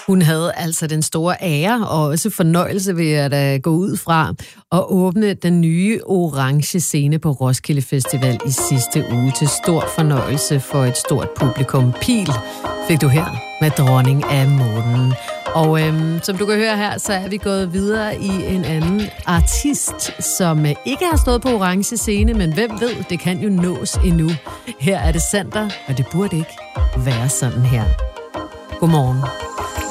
Hun havde altså den store ære og også fornøjelse ved at gå ud fra og åbne den nye orange scene på Roskilde Festival i sidste uge til stor fornøjelse for et stort publikum. Pil fik du her med Dronning af Månen. Og som du kan høre her, så er vi gået videre i en anden artist, som ikke har stået på orange scene, men hvem ved, det kan jo nås endnu. Her er det Sander, og det burde ikke være sådan her. Godmorgen.